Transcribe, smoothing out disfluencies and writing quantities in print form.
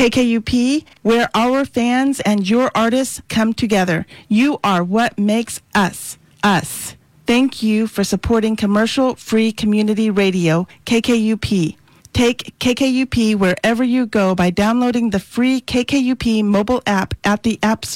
KKUP, where our fans and your artists come together. You are what makes us, us. Thank you for supporting commercial-free community radio, KKUP. Take KKUP wherever you go by downloading the free KKUP mobile app at the App Store.